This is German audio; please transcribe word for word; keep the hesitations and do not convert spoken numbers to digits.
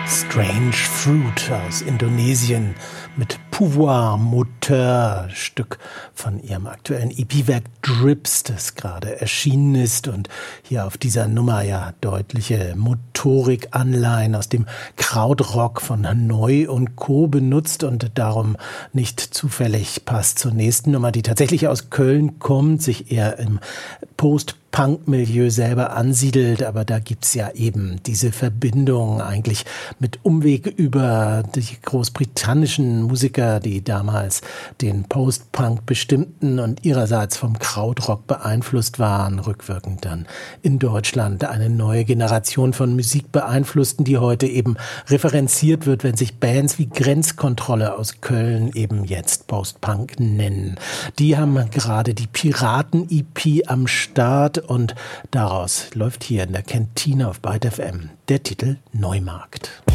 Strange Fruit aus Indonesien mit Pouvoir Moteur, Stück von ihrem aktuellen E P-Werk Drips, das gerade erschienen ist und hier auf dieser Nummer ja deutliche Motorik-Anleihen aus dem Krautrock von Hanoi und Co. benutzt und darum nicht zufällig passt zur nächsten Nummer, die tatsächlich aus Köln kommt, sich eher im Post-Punk-Milieu selber ansiedelt, aber da gibt's ja eben diese Verbindung eigentlich mit Umweg über die großbritannischen Musiker, die damals den Post-Punk bestimmten und ihrerseits vom Krautrock beeinflusst waren, rückwirkend dann in Deutschland eine neue Generation von Musik beeinflussten, die heute eben referenziert wird, wenn sich Bands wie Grenzkontrolle aus Köln eben jetzt Post-Punk nennen. Die haben gerade die Piraten-E P am Start und daraus läuft hier in der Kantine auf Byte F M der Titel Neumarkt.